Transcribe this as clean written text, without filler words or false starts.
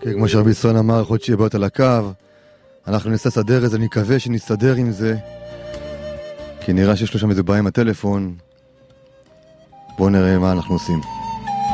כן, כמו שרבי ישראל אמר, יכול להיות שיהיה בעיות על הקו. אנחנו ננסה לסדר את זה, אני מקווה שנסתדר עם זה. כי נראה שיש לו שם איזה בעיה עם הטלפון. בואו נראה מה אנחנו עושים.